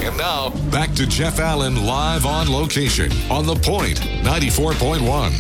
And now, back to Jeff Allen live on location on The Point 94.1.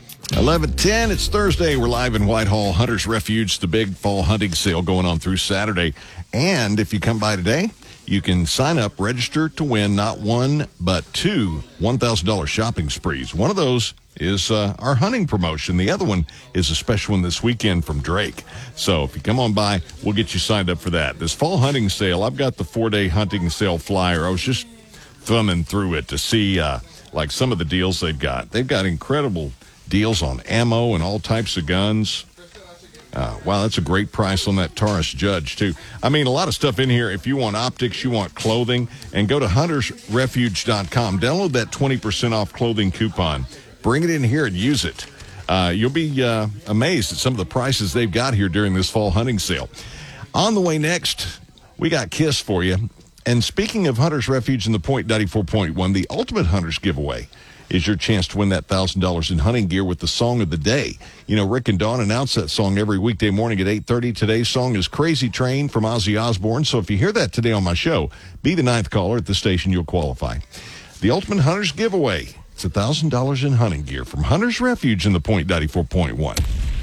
11:10, it's Thursday. We're live in Whitehall, Hunter's Refuge, the big fall hunting sale going on through Saturday. And if you come by today, you can sign up, register to win not one, but two $1,000 shopping sprees. One of those is our hunting promotion. The other one is a special one this weekend from Drake. So if you come on by, we'll get you signed up for that. This fall hunting sale, I've got the 4-day hunting sale flyer. I was just thumbing through it to see like some of the deals they've got. They've got incredible deals on ammo and all types of guns. Wow, that's a great price on that Taurus Judge, too. I mean, a lot of stuff in here. If you want optics, you want clothing, and go to huntersrefuge.com. Download that 20% off clothing coupon. Bring it in here and use it. You'll be amazed at some of the prices they've got here during this fall hunting sale. On the way next, we got KISS for you. And speaking of Hunter's Refuge and the Point 94.1, the Ultimate Hunters giveaway is your chance to win that $1,000 in hunting gear with the song of the day. You know, Rick and Dawn announce that song every weekday morning at 8:30. Today's song is Crazy Train from Ozzy Osbourne. So if you hear that today on my show, be the 9th caller at the station. You'll qualify. The Ultimate Hunters giveaway. It's $1,000 in hunting gear from Hunter's Refuge in the Point 94.1.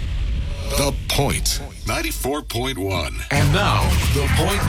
The Point 94.1. And now, The Point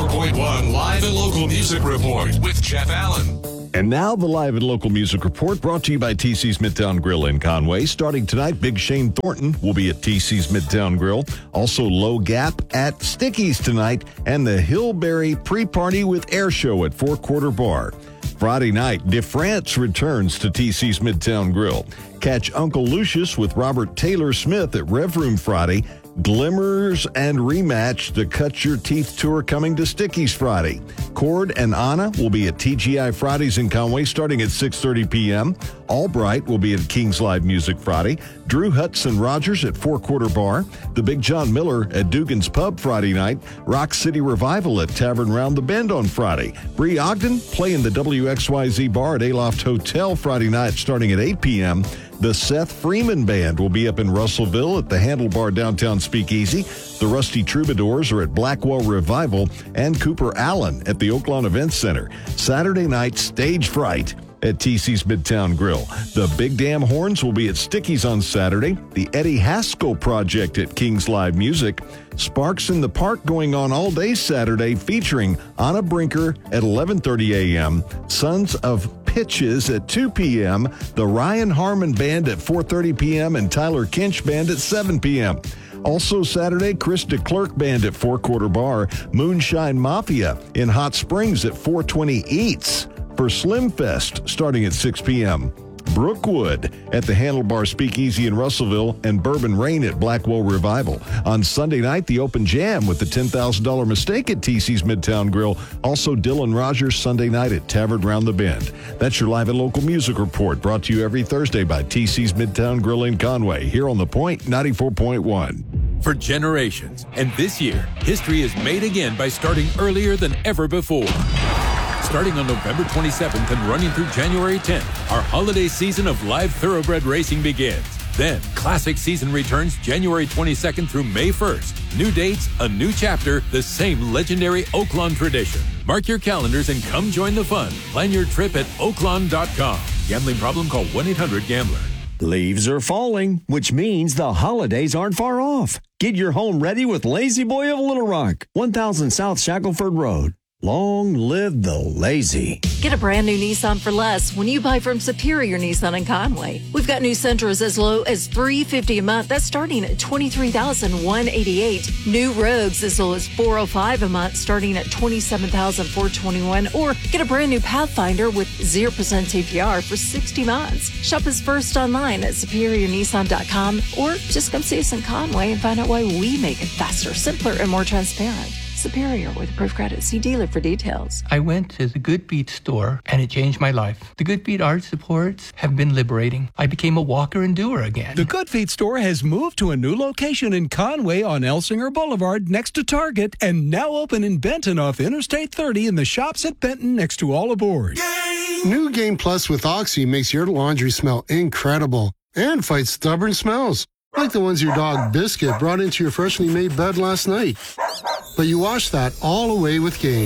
94.1 Live and Local Music Report with Jeff Allen. And now the Live and Local Music Report brought to you by TC's Midtown Grill in Conway. Starting tonight, Big Shane Thornton will be at TC's Midtown Grill. Also, Low Gap at Sticky's tonight. And the Hillberry Pre-Party with Air Show at Four Quarter Bar. Friday night, DeFrance returns to TC's Midtown Grill. Catch Uncle Lucius with Robert Taylor Smith at Rev Room Friday. Glimmers and Rematch, the Cut Your Teeth Tour coming to Sticky's Friday. Cord and Anna will be at TGI Fridays in Conway starting at 6:30 p.m. Albright will be at King's Live Music Friday. Drew Hudson Rogers at Four Quarter Bar. The Big John Miller at Dugan's Pub Friday night. Rock City Revival at Tavern Round the Bend on Friday. Bree Ogden playing the WXYZ Bar at Aloft Hotel Friday night starting at 8 p.m. The Seth Freeman Band will be up in Russellville at the Handlebar Downtown Speakeasy. The Rusty Troubadours are at Blackwell Revival, and Cooper Allen at the Oaklawn Events Center. Saturday night, Stage Fright at TC's Midtown Grill. The Big Damn Horns will be at Sticky's on Saturday. The Eddie Haskell Project at King's Live Music. Sparks in the Park going on all day Saturday, featuring Anna Brinker at 11:30 a.m., Sons of Pitches at 2 p.m., the Ryan Harmon Band at 4:30 p.m., and Tyler Kinch Band at 7 p.m. Also Saturday, Chris DeClerc Band at Four Quarter Bar, Moonshine Mafia in Hot Springs at 420 Eats for Slim Fest starting at 6 p.m. Brookwood at the Handlebar Speakeasy in Russellville, and Bourbon Rain at Blackwell Revival. On Sunday night, the Open Jam with the $10,000 Mistake at TC's Midtown Grill. Also, Dylan Rogers Sunday night at Tavern Round the Bend. That's your Live and Local Music Report, brought to you every Thursday by TC's Midtown Grill in Conway, here on The Point 94.1. For generations, and this year, history is made again by starting earlier than ever before. Starting on November 27th and running through January 10th, our holiday season of live thoroughbred racing begins. Then, Classic season returns January 22nd through May 1st. New dates, a new chapter, the same legendary Oaklawn tradition. Mark your calendars and come join the fun. Plan your trip at oaklawn.com. Gambling problem? Call 1-800-GAMBLER. Leaves are falling, which means the holidays aren't far off. Get your home ready with Lazy Boy of Little Rock, 1000 South Shackelford Road. Long live the lazy. Get a brand new Nissan for less when you buy from Superior Nissan in Conway. We've got new Sentras as low as $350 a month. That's starting at $23,188. New Rogues as low as $405 a month, starting at $27,421. Or get a brand new Pathfinder with 0% APR for 60 months. Shop us first online at superiornissan.com, or just come see us in Conway and find out why we make it faster, simpler, and more transparent. Superior with approved credit. See dealer for details. I went to the Good Feet store and it changed my life. The Good Feet art supports have been liberating. I became a walker and doer again. The Good Feet store has moved to a new location in Conway on Elsinger Boulevard next to Target, and now open in Benton off Interstate 30 in the shops at Benton next to All Aboard. New Game Plus with Oxy makes your laundry smell incredible and fights stubborn smells, like the ones your dog Biscuit brought into your freshly made bed last night. But you wash that all away with Game.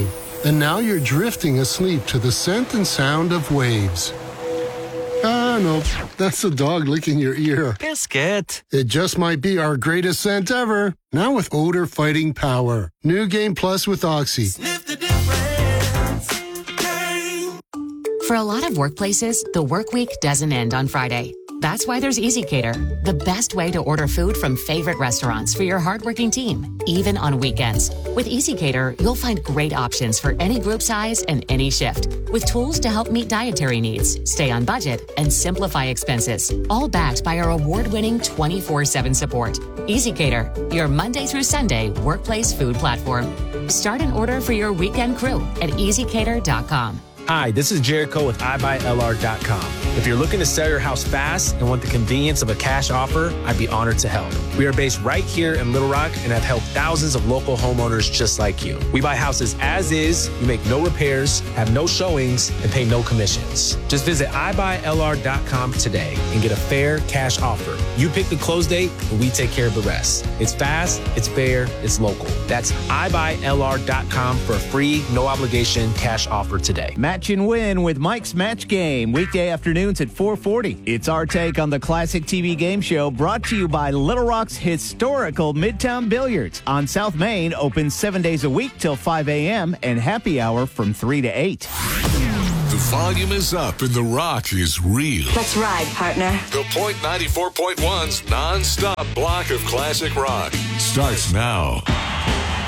And now you're drifting asleep to the scent and sound of waves. Ah, no, that's the dog licking your ear. Biscuit. It just might be our greatest scent ever. Now with odor fighting power. New Game Plus with Oxy. Sniff the difference. Game. For a lot of workplaces, the work week doesn't end on Friday. That's why there's EasyCater, the best way to order food from favorite restaurants for your hardworking team, even on weekends. With EasyCater, you'll find great options for any group size and any shift, with tools to help meet dietary needs, stay on budget, and simplify expenses, all backed by our award-winning 24/7 support. EasyCater, your Monday through Sunday workplace food platform. Start an order for your weekend crew at easycater.com. Hi, this is Jericho with iBuyLR.com. If you're looking to sell your house fast and want the convenience of a cash offer, I'd be honored to help. We are based right here in Little Rock and have helped thousands of local homeowners just like you. We buy houses as is, you make no repairs, have no showings, and pay no commissions. Just visit iBuyLR.com today and get a fair cash offer. You pick the close date and we take care of the rest. It's fast, it's fair, it's local. That's iBuyLR.com for a free, no obligation cash offer today. Match and Win with Mike's Match Game, weekday afternoons at 4:40. It's our take on the classic TV game show, brought to you by Little Rock's historical Midtown Billiards. On South Main, open 7 days a week till 5 a.m. and happy hour from 3 to 8. The volume is up and the rock is real. Let's ride, partner. The Point 94.1's non-stop block of classic rock starts now.